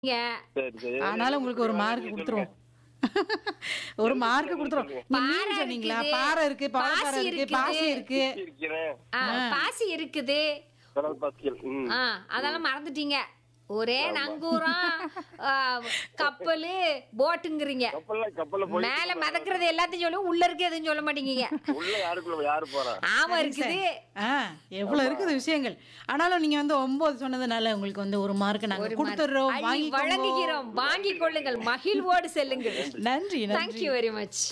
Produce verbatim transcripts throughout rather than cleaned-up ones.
நீங்க சரி, சரி. ஆனாலும் உங்களுக்கு ஒரு எப்படி மார்க் நீங்க குடுத்துருவோம். சொல்லுங்க. ஒரு எதுக்கு மார்க் நீங்க குடுத்துருவோம். சொல்லுங்க. நீங்க பாறை மீன் சொன்னீங்களா? இருக்குது, பாறை இருக்கு, பவளப்பாறை பாசி இருக்கு, இருக்குது. பாசி இருக்கு. இருக்கிறேன். ஆ, ஆ. பாசி இருக்குது. கடல் பாசியல். ம். ஆ, அதெல்லாம் மறந்துட்டீங்க. ஒரே ஆமா. நங்கூரம், ஆ, கப்பலு, போட்டுங்கிறீங்க. கப்பல்ல கப்பல்ல போய் மேல மிதக்கிறது எல்லாத்தையும் சொல்லுவோம், உள்ள இருக்கு எதுவும் சொல்ல மாட்டேங்கீங்க. உள்ள யாருக்குள்ள யாரு போறா? ஆமா சரி, இருக்குது. ஆ, எவ்வளவு இருக்குது விஷயங்கள். ஆனாலும் நீங்க வந்து ஒன்பது சொன்னதுனால உங்களுக்கு வந்து ஒரு மார்க் நாங்க ஒரு கொடுத்துறோம். அள்ளி வாங்கிக்கோங்க. வழங்குகிறோம், வாங்கிக் கொள்ளுங்கள், மகிழ்வோடு செல்லுங்கள். நன்றி, நன்றி. Thank you very much.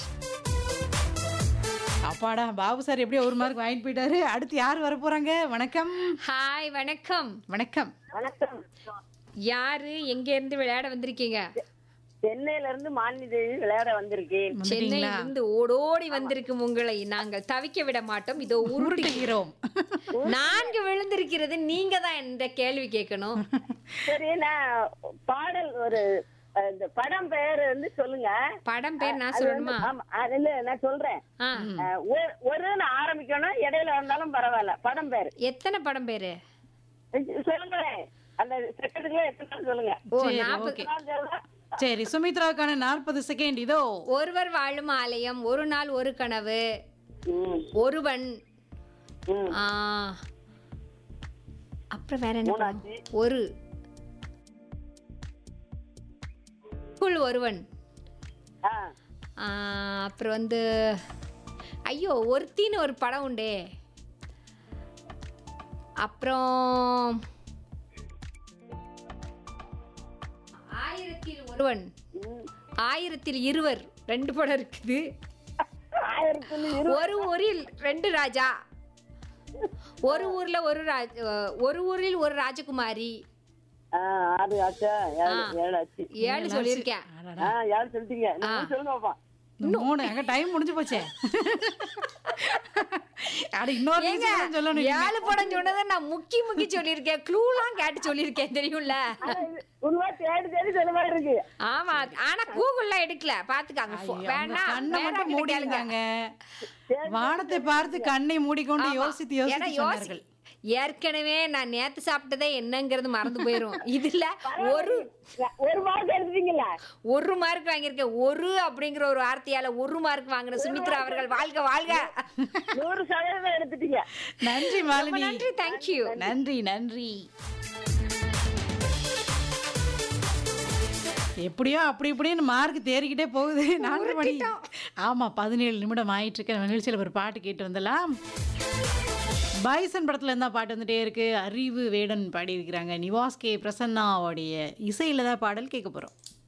அப்பாடா, பாபு சார் எப்படியோ ஒரு மார்க் வாங்கிட்டு போயிட்டாரு. அடுத்து யார் வர போறாங்க? வணக்கம். ஹாய், வணக்கம். வணக்கம். வணக்கம். யாரு எங்க இருந்து விளையாட வந்திருக்கீங்க? சென்னையில இருந்து மாலினி தேவி விளையாட வந்திருக்கேன். வந்துட்டீங்களா? சென்னையிலிருந்து ஓடோடி வந்திருக்கும் உங்களை நாங்கள் தவிக்க விட மாட்டோம். இதோ உருட்டு உருட்டுகிறோம். நான்கு விழுந்திருக்கிறது. நீங்க தான் இந்த கேள்வி கேட்கணும். சரி, நான் பாடல் ஒரு அஹ், இந்த படம் பெயர் வந்து சொல்லுங்க. படம் பேர் நான் அது வந்து- சொல்லணுமா? ஆமா, அது இல்ல, நான் சொல்றேன். ஆ, அஹ், ஒரு- ஒருன்னு ஆரம்பிக்கணும், இடையில வந்தாலும் பரவாயில்ல. படம் பேரு எத்தனை படம் பேரு? சொல்லுங்களேன். அந்த செகண்டுக்குள்ள எத்தனை சொல்லுங்க. ஓ, சரி, நாற்பது. ஓகே. நான் சொல்றேன். சரி, சுமித்ராவுக்கான நாற்பது செகண்ட் இதோ. ஒருவர் வாழும் ஆலயம், ஒரு நாள் ஒரு கனவு, ம், ஒருவன், ம். ஆ, அப்புறம் வேற என்ன படம்? மூணாச்சு. ஒரு குள் ஒருவன், ஆ, ஆ, அப்புறம் வந்து ஐயோ ஒருத்தின்னு ஒரு படம் உண்டே. அப்புறம் ஆயிரத்தில் ஒருவன், ம். ஆயிரத்தில் இருவர், ரெண்டு படம் இருக்குது. ஆயிரத்துல இரு- ஒரு ஊரில் ரெண்டு ராஜா, ஒரு ஊர்ல ஒரு ராஜ, ஒரு ஊரில் ஒரு ராஜகுமாரி. ஆ, ஆறு ஆச்சா? ஏழு, ஏழு ஆச்சு. ஏழு சொல்லியிருக்கேன். அடடா. ஆ, ஏழு சொல்லிட்டீங்க. இன்னும் சொல்லுங்க பாப்பா. இந்த மூணு அங்க டைம் முடிஞ்சு போச்சே. அட இன்னொரு ஏங்க, விஷயம் சொல்லணும். ஏழு படம் சொன்னதை நான் முக்கி முக்கி சொல்லியிருக்கேன். க்ளூலாம் கேட்டு சொல்லியிருக்கேன், தெரியும்ல? ஆனா, இது உண்மை தேடி தேடி சொல்ல மாதிரி இருக்கு. ஆமா, ஆனா கூகுள்ல எடுக்கல, பாத்துக்காங்க. ஐயோ, அவங்க வேணா கண்ணை வேணா மட்டும் கிட்ட கேளுங்க. மூடிருந்தாங்க. வானத்தை பார்த்து கண்ணை மூடிக்கொண்டு ஆமா. யோசித்து ஏன்னா யோசித்து யோசி- சொன்னார்கள். ஏற்கனவே நான் நேத்து சாப்பிட்டதே என்னங்கிறது மறந்து போயிரும். இதுல ஒரு ஒரு மார்க் எடுத்துட்டீங்களா? ஒரு மார்க் வாங்கியிருக்கேன். ஒரு அப்படிங்கிற ஒரு வார்த்தையால ஒரு மார்க் வாங்கின சுமித்ரா அவர்கள் வாழ்க வாழ்க. நூறு சதவீதம் எடுத்துட்டீங்க. நன்றி ரொம்ப மாலினி. நன்றி, தேங்க்யூ. நன்றி, நன்றி. எப்படியோ அப்படி இப்படின்னு மார்க் தேறிக்கிட்டே போகுது. நான்கு மணி. ஆமா, பதினேழு நிமிடம் ஆயிட்டு இருக்க நிகழ்ச்சியில் ஒரு பாட்டு கேட்டு வந்துடலாம். பைசன் படத்துல இருந்தா பாட்டு வந்துட்டே இருக்கு. அறிவு வேடன் பாடியிருக்கிறாங்க. நிவாஸ் கே பிரசன்னாவுடைய இசையில தான் பாடல் கேட்க போறோம்.